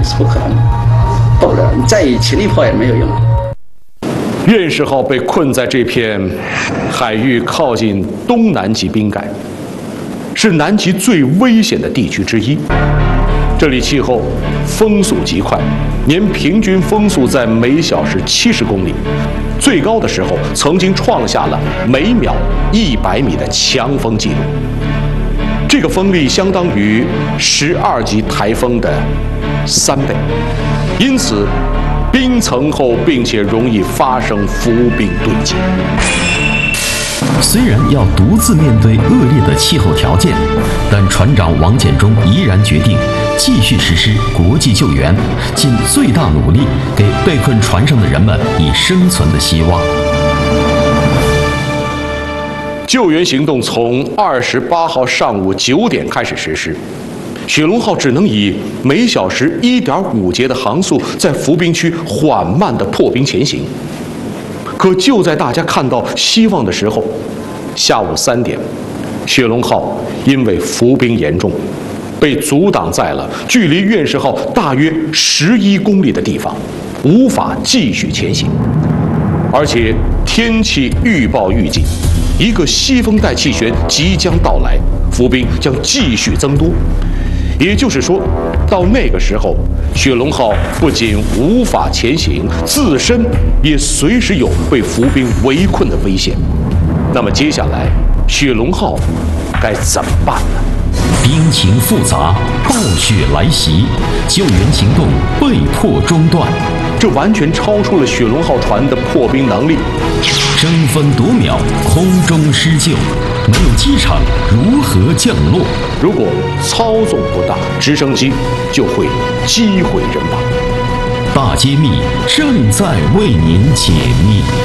是不可能的，到不了，你再勤力跑也没有用。 院士号被困在这片海域靠近东南极滨海，是南极最危险的地区之一。这里气候风速极快，年平均风速在每小时70公里，最高的时候曾经创下了每秒100米的强风纪录。这个风力相当于12级台风的3倍，因此冰层厚并且容易发生浮冰堆积。 虽然要独自面对恶劣的气候条件，但船长王建中依然决定继续实施国际救援，尽最大努力给被困船上的人们以生存的希望。 救援行动从28号上午9点开始实施，雪龙号只能以每小时1.5节的航速在浮冰区缓慢地破冰前行。可就在大家看到希望的时候，下午3点，雪龙号因为浮冰严重，被阻挡在了距离院士号大约11公里的地方，无法继续前行。而且天气预报预计，一个西风带气旋即将到来，浮冰将继续增多。也就是说，到那个时候，雪龙号不仅无法前行，自身也随时有被浮冰围困的危险。那么接下来，雪龙号该怎么办呢？ 冰情复杂，暴雪来袭，救援行动被迫中断。 这完全超出了雪龙号船的破冰能力。 争分夺秒，空中施救，没有机场如何降落？ 如果操纵不当，直升机就会击毁人亡。 大揭秘正在为您解密。